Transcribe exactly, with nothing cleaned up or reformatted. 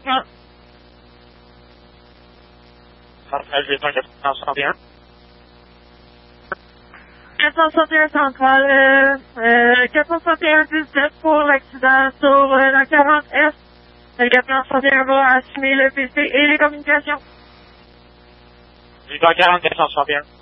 Ah. Centrale huit cent quatre cent soixante et un. quatre cent soixante et un centrale, euh, euh, quatre cent soixante et un dix-sept pour l'accident sur euh, la quarante F. Le quatre cent soixante et un va assumer le P C et les communications. huit cent quarante, quatre cent soixante et un.